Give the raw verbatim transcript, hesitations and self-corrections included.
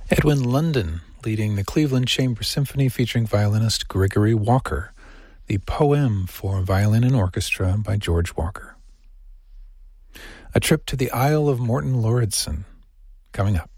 Edwin London leading the Cleveland Chamber Symphony featuring violinist Gregory Walker. The Poem for Violin and Orchestra by George Walker. A trip to the Isle of Morton Lauridsen coming up.